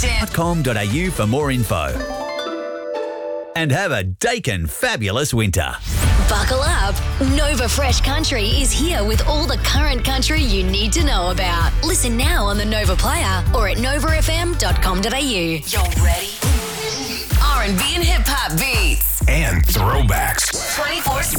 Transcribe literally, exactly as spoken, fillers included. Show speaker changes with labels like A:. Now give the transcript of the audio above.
A: station.
B: dot com dot a u for more info. And have a Dakin fabulous winter.
C: Buckle up. Nova Fresh Country is here with all the current country you need to know about. Listen now on the Nova Player or at nova f m dot com dot a u.
A: You're ready? R and B and hip hop beats.
D: And throwbacks.
A: twenty-four